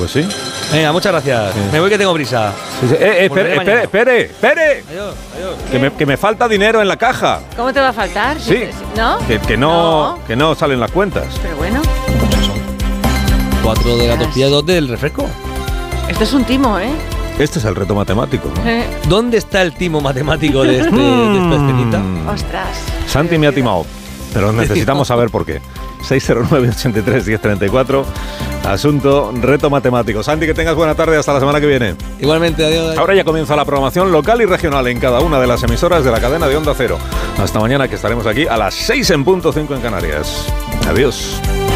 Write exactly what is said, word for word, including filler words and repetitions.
Pues sí. Venga, muchas gracias. Sí. Me voy que tengo prisa. Sí, sí. Eh, eh, espere, espere, espere, espere. Adiós, adiós. Que me, que me falta dinero en la caja. ¿Cómo te va a faltar? Sí. ¿No? Que, que, no, no. que no salen las cuentas. Pero bueno. Cuatro de la tortilla, dos del refresco. Esto es un timo, ¿eh? Este es el reto matemático, ¿no? Eh. ¿Dónde está el timo matemático de, este, de esta escenita? Ostras. Santi me ha timado, pero necesitamos saber por qué. seis cero nueve, ochenta y tres, diez treinta y cuatro. Asunto, reto matemático. Santi, que tengas buena tarde. Hasta la semana que viene. Igualmente, adiós. Ahora ya comienza la programación local y regional en cada una de las emisoras de la cadena de Onda Cero. Hasta mañana, que estaremos aquí a las seis en punto, cinco en Canarias. Adiós.